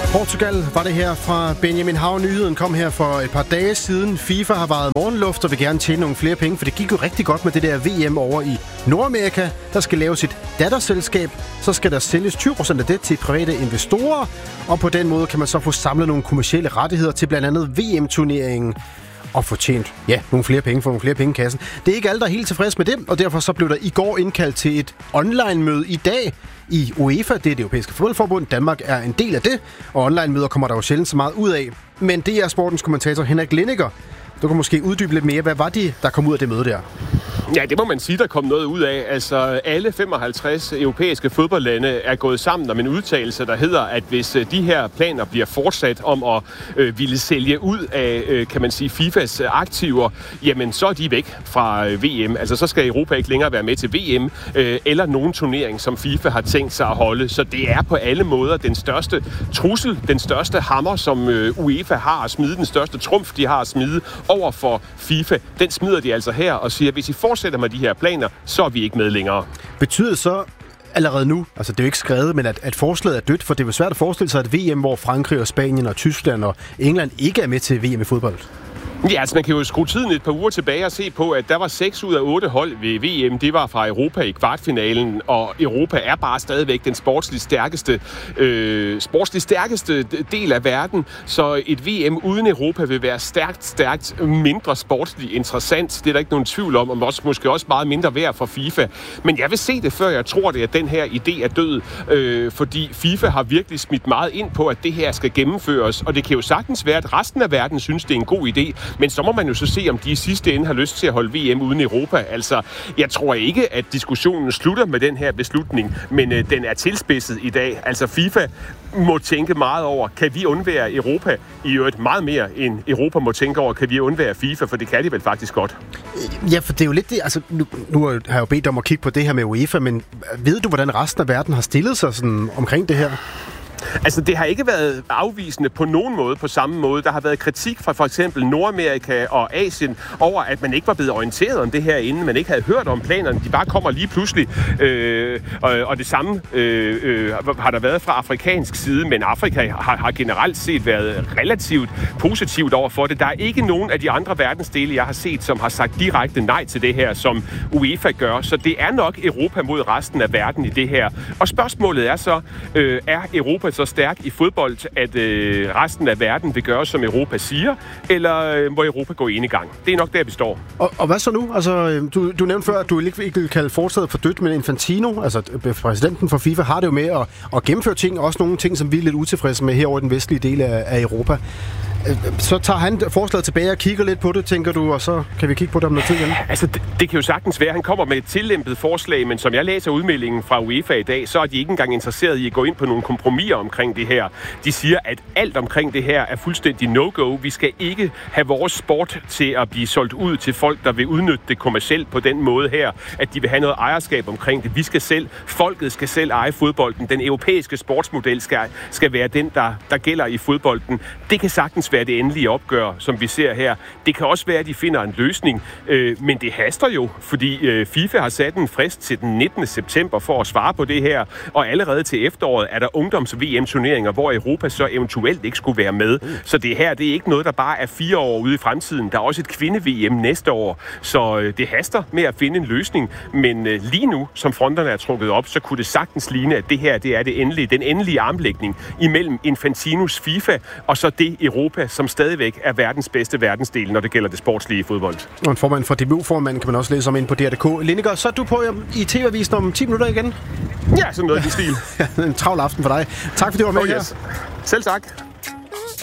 Portugal var det her fra Benjamin Hav. Nyheden kom her for et par dage siden. FIFA har varet morgenluft og vil gerne tjene nogle flere penge, for det gik jo rigtig godt med det der VM over i Nordamerika. Der skal laves et datterselskab, så skal der sælges 20% af det til private investorer, og på den måde kan man så få samlet nogle kommercielle rettigheder til blandt andet VM-turneringen og få tjent nogle flere penge, få nogle flere penge i kassen. Det er ikke alle, der er helt tilfreds med det, og derfor så blev der i går indkaldt til et online-møde i dag i UEFA, det er det europæiske fodboldforbund. Danmark er en del af det, og online-møder kommer der jo sjældent så meget ud af. Men det er sportens kommentator Henrik Lindiger. Du kan måske uddybe lidt mere. Hvad var det, der kom ud af det møde der? Ja, det må man sige, der kom noget ud af. Altså, alle 55 europæiske fodboldlande er gået sammen om en udtalelse, der hedder, at hvis de her planer bliver fortsat om at ville sælge ud af, kan man sige, FIFAs aktiver, jamen så er de væk fra VM. Altså, så skal Europa ikke længere være med til VM eller nogen turnering, som FIFA har tænkt sig at holde. Så det er på alle måder den største trussel, den største hammer, som UEFA har at smide, den største trumf, de har at smide over for FIFA. Den smider de altså her og siger, at hvis I fortsætter med de her planer, så er vi ikke med længere. Betyder så allerede nu, altså det er jo ikke skrevet, men at forslaget er dødt, for det er jo svært at forestille sig et VM, hvor Frankrig og Spanien og Tyskland og England ikke er med til VM i fodbold? Ja, altså man kan jo skrue tiden et par uger tilbage og se på, at der var 6 ud af 8 hold ved VM. Det var fra Europa i kvartfinalen, og Europa er bare stadigvæk den sportsligt stærkeste del af verden. Så et VM uden Europa vil være stærkt mindre sportsligt interessant. Det er der ikke nogen tvivl om, og måske også meget mindre værd for FIFA. Men jeg vil se det, før jeg tror det, at den her idé er død. Fordi FIFA har virkelig smidt meget ind på, at det her skal gennemføres. Og det kan jo sagtens være, at resten af verden synes, det er en god idé. Men så må man jo så se, om de i sidste ende har lyst til at holde VM uden Europa. Altså, jeg tror ikke, at diskussionen slutter med den her beslutning, men den er tilspidset i dag. Altså, FIFA må tænke meget over, kan vi undvære Europa? I øvrigt meget mere, end Europa må tænke over, kan vi undvære FIFA? For det kan de vel faktisk godt. Ja, for det er jo lidt det. Altså, nu har jeg jo bedt om at kigge på det her med UEFA, men ved du, hvordan resten af verden har stillet sig sådan omkring det her? Altså, det har ikke været afvisende på nogen måde, på samme måde. Der har været kritik fra for eksempel Nordamerika og Asien over, at man ikke var blevet orienteret om det her, inden man ikke havde hørt om planerne. De bare kommer lige pludselig. Og det samme har der været fra afrikansk side, men Afrika har generelt set været relativt positivt over for det. Der er ikke nogen af de andre verdensdele, jeg har set, som har sagt direkte nej til det her, som UEFA gør. Så det er nok Europa mod resten af verden i det her. Og spørgsmålet er så, er Europa så stærk i fodbold, at resten af verden vil gøre, som Europa siger, eller må Europa gå enegang? Det er nok der, vi står. Og hvad så nu? Altså, du nævnte før, at du ikke vil kalde forslaget for dødt, men Infantino, altså præsidenten for FIFA, har det jo med at gennemføre ting, også nogle ting, som vi er lidt utilfredse med herovre i den vestlige del af Europa. Så tager han forslaget tilbage og kigger lidt på det, tænker du, og så kan vi kigge på det om noget tid igen? Altså, det kan jo sagtens være, at han kommer med et tillempet forslag, men som jeg læser udmeldingen fra UEFA i dag, så er de ikke engang interesseret i at gå ind på nogle kompromiser omkring det her. De siger, at alt omkring det her er fuldstændig no-go. Vi skal ikke have vores sport til at blive solgt ud til folk, der vil udnytte det kommercielt på den måde her, at de vil have noget ejerskab omkring det. Vi skal selv, folket skal selv eje fodbolden. Den europæiske sportsmodel skal være den, der gælder i fodbolden. Det kan sagtens være det endelige opgør, som vi ser her. Det kan også være, at de finder en løsning, men det haster jo, fordi FIFA har sat en frist til den 19. september for at svare på det her, og allerede til efteråret er der ungdoms-VM-turneringer, hvor Europa så eventuelt ikke skulle være med. Så det her, det er ikke noget, der bare er 4 år ude i fremtiden. Der er også et kvinde-VM næste år, så det haster med at finde en løsning, men lige nu, som fronterne er trukket op, så kunne det sagtens ligne, at det her, det er den endelige armlægning imellem Infantinos FIFA og så det Europa, som stadigvæk er verdens bedste verdensdel, når det gælder det sportslige fodbold. Og en formand for DBU-formanden kan man også læse om ind på DR.dk. Lindiger, så er du på i TV-avisen om 10 minutter igen? Ja, sådan noget i stil. En travl aften for dig. Tak fordi du var med her. Selv tak.